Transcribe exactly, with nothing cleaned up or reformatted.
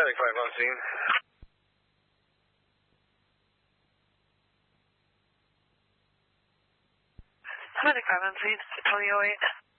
Medic five on scene. Medic five on scene, twenty oh eight.